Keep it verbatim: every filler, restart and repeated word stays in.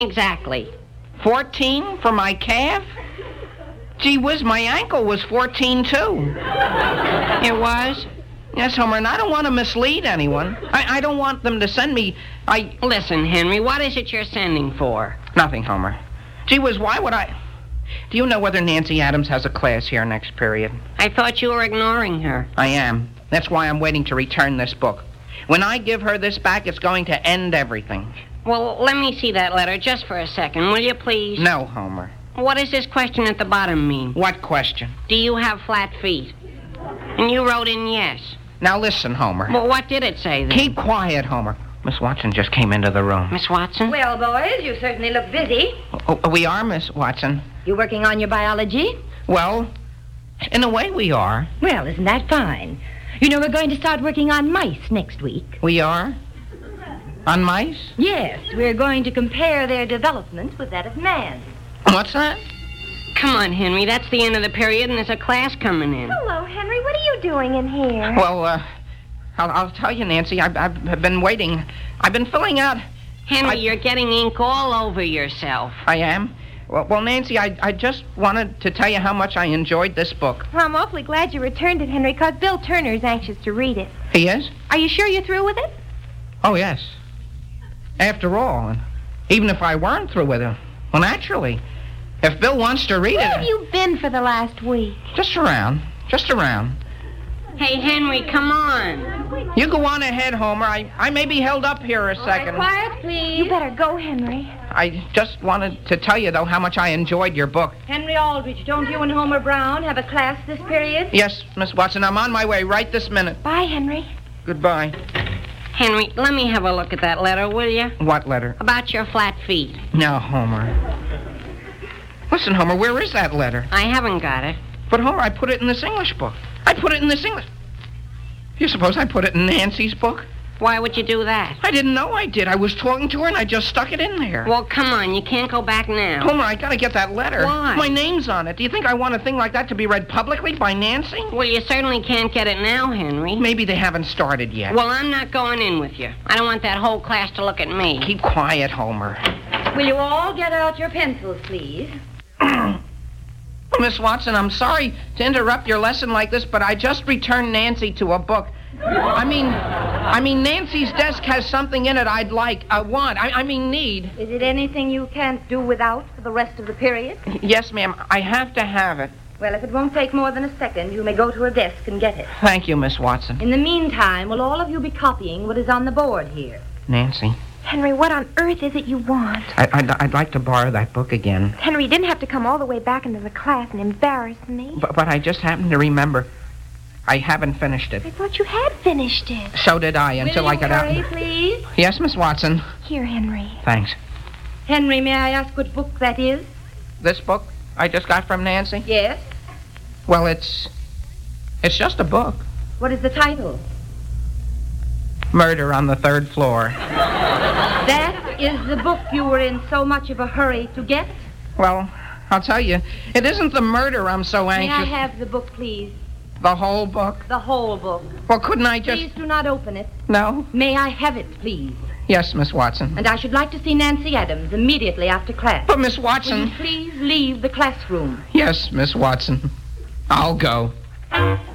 Exactly. fourteen for my calf? Gee whiz, my ankle was fourteen, too. It was? Yes, Homer, and I don't want to mislead anyone. I, I don't want them to send me... I... Listen, Henry, what is it you're sending for? Nothing, Homer. Gee whiz, why would I... Do you know whether Nancy Adams has a class here next period? I thought you were ignoring her. I am. That's why I'm waiting to return this book. When I give her this back, it's going to end everything. Well, let me see that letter just for a second, will you please? No, Homer. What does this question at the bottom mean? What question? Do you have flat feet? And you wrote in yes. Now listen, Homer. Well, what did it say then? Keep quiet, Homer. Miss Watson just came into the room. Miss Watson? Well, boys, you certainly look busy. Oh, we are, Miss Watson. You working on your biology? Well, in a way we are. Well, isn't that fine? You know, we're going to start working on mice next week. We are? On mice? Yes, we're going to compare their development with that of man. What's that? Come on, Henry. That's the end of the period, and there's a class coming in. Hello, Henry. What are you doing in here? Well, uh, I'll, I'll tell you, Nancy. I've, I've been waiting. I've been filling out... Henry, I... you're getting ink all over yourself. I am? Well, well, Nancy, I, I just wanted to tell you how much I enjoyed this book. Well, I'm awfully glad you returned it, Henry, because Bill Turner's anxious to read it. He is? Are you sure you're through with it? Oh, yes. After all, and even if I weren't through with it, well, naturally, if Bill wants to read Where it... have you been for the last week? Just around. Just around. Hey, Henry, come on. You go on ahead, Homer. I, I may be held up here a second. Right, quiet, please. You better go, Henry. I just wanted to tell you, though, how much I enjoyed your book. Henry Aldrich, don't you and Homer Brown have a class this period? Yes, Miss Watson, I'm on my way right this minute. Bye, Henry. Goodbye. Henry, let me have a look at that letter, will you? What letter? About your flat feet. No, Homer. Listen, Homer, where is that letter? I haven't got it. But, Homer, I put it in this English book. I put it in this English... You suppose I put it in Nancy's book? Why would you do that? I didn't know I did. I was talking to her, and I just stuck it in there. Well, come on. You can't go back now. Homer, I gotta get that letter. Why? My name's on it. Do you think I want a thing like that to be read publicly by Nancy? Well, you certainly can't get it now, Henry. Maybe they haven't started yet. Well, I'm not going in with you. I don't want that whole class to look at me. Keep quiet, Homer. Will you all get out your pencils, please? Miss Watson, I'm sorry to interrupt your lesson like this, but I just returned Nancy to a book. I mean, I mean, Nancy's desk has something in it I'd like, I want, I, I mean need. Is it anything you can't do without for the rest of the period? Yes, ma'am, I have to have it. Well, if it won't take more than a second, you may go to her desk and get it. Thank you, Miss Watson. In the meantime, will all of you be copying what is on the board here? Nancy, Henry, what on earth is it you want? I, I'd, I'd like to borrow that book again. Henry, you didn't have to come all the way back into the class and embarrass me. But, but I just happened to remember I haven't finished it. I thought you had finished it. So did I, until Will I you got hurry, out. please? Yes, Miss Watson. Here, Henry. Thanks. Henry, may I ask what book that is? This book I just got from Nancy? Yes. Well, it's... It's just a book. What is the title? Murder on the Third Floor. That is the book you were in so much of a hurry to get? Well, I'll tell you, it isn't the murder I'm so May anxious... I have the book, please? The whole book? The whole book. Well, couldn't I just... Please do not open it. No? May I have it, please? Yes, Miss Watson. And I should like to see Nancy Adams immediately after class. But, Miss Will Watson... you please leave the classroom? Yes, Miss Watson. I'll go.